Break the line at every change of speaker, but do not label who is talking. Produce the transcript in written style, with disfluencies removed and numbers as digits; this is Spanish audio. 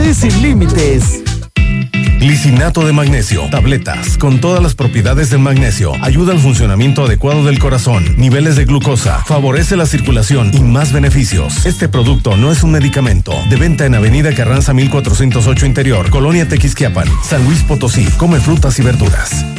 es sin límites.
Glicinato de magnesio, tabletas, con todas las propiedades del magnesio, ayuda al funcionamiento adecuado del corazón, niveles de glucosa, favorece la circulación y más beneficios. Este producto no es un medicamento. De venta en Avenida Carranza 1408 Interior, Colonia Tequisquiapan, San Luis Potosí. Come frutas y verduras.